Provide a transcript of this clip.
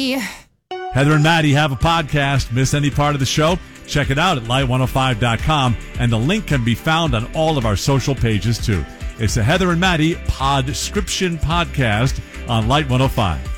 Heather and Maddie have a podcast. Miss any part of the show? Check it out at light105.com, and the link can be found on all of our social pages, too. It's the Heather and Maddie Podscription Podcast on Light 105.